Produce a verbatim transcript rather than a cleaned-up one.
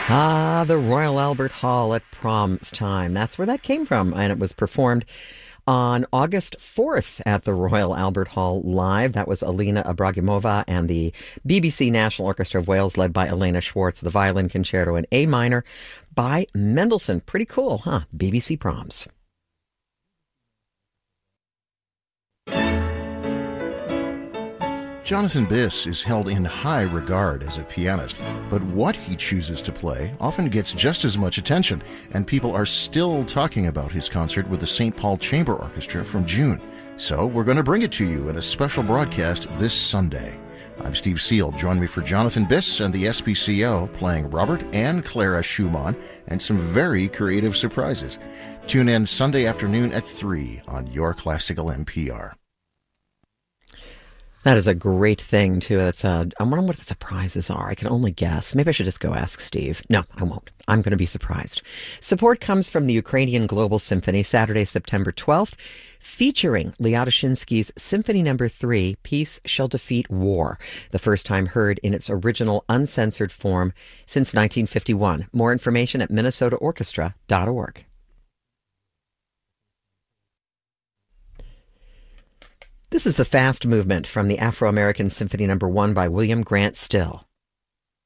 Ah, the Royal Albert Hall at prom's time. That's where that came from. And it was performed on August fourth at the Royal Albert Hall live. That was Alina Ibragimova and the B B C National Orchestra of Wales, led by Elena Schwartz, the violin concerto in A minor by Mendelssohn. Pretty cool, huh? B B C proms. Jonathan Biss is held in high regard as a pianist, but what he chooses to play often gets just as much attention, and people are still talking about his concert with the Saint Paul Chamber Orchestra from June. So we're going to bring it to you in a special broadcast this Sunday. I'm Steve Seal. Join me for Jonathan Biss and the S P C O playing Robert and Clara Schumann and some very creative surprises. Tune in Sunday afternoon at three on Your Classical N P R. That is a great thing, too. That's uh, I'm wondering what the surprises are. I can only guess. Maybe I should just go ask Steve. No, I won't. I'm going to be surprised. Support comes from the Ukrainian Global Symphony, Saturday, September twelfth, featuring Lyadoshinsky's Symphony Number three, Peace Shall Defeat War, the first time heard in its original uncensored form since nineteen fifty-one. More information at minnesota orchestra dot org. This is the Fast Movement from the Afro-American Symphony Number one by William Grant Still.